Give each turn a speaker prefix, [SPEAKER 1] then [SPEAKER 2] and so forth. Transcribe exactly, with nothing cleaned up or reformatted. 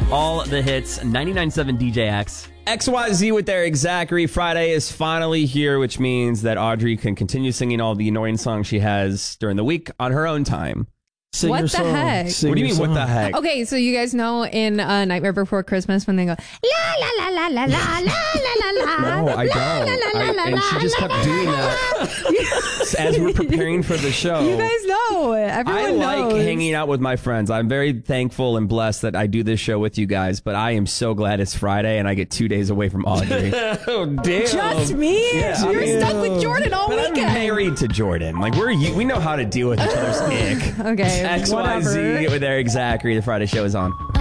[SPEAKER 1] All the hits, ninety-nine point seven D J X.
[SPEAKER 2] X Y Z with their Zachary. Friday is finally here, which means that Audrey can continue singing all the annoying songs she has during the week on her own time.
[SPEAKER 3] Sing what the song. heck?
[SPEAKER 2] Sing what do you mean, song. What the heck?
[SPEAKER 3] Okay, so you guys know in uh, Nightmare Before Christmas when they go, la la la la la la la la la la.
[SPEAKER 2] No, I don't. I, and she just kept doing that as we're preparing for the show.
[SPEAKER 3] You guys know. Everyone
[SPEAKER 2] I like
[SPEAKER 3] knows.
[SPEAKER 2] hanging out with my friends. I'm very thankful and blessed that I do this show with you guys, but I am so glad it's Friday and I get two days away from Audrey.
[SPEAKER 1] Oh, damn.
[SPEAKER 3] Just me?
[SPEAKER 2] Yeah,
[SPEAKER 3] You're
[SPEAKER 2] I mean,
[SPEAKER 3] stuck with Jordan all
[SPEAKER 2] but
[SPEAKER 3] weekend.
[SPEAKER 2] I'm married to Jordan. Like, we're we know how to deal with each other's ick.
[SPEAKER 3] Okay.
[SPEAKER 2] X Y Z with Eric Zachary. The Friday show is on.